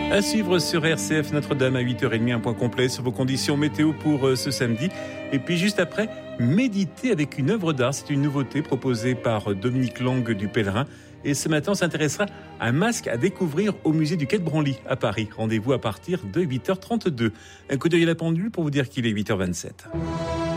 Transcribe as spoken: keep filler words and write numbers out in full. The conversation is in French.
À suivre sur R C F Notre-Dame à huit heures trente, un point complet sur vos conditions météo pour ce samedi. Et puis juste après, méditer avec une œuvre d'art. C'est une nouveauté proposée par Dominique Lang du Pèlerin. Et ce matin, on s'intéressera à un masque à découvrir au musée du Quai de Branly à Paris. Rendez-vous à partir de huit heures trente-deux. Un coup d'œil à la pendule pour vous dire qu'il est huit heures vingt-sept.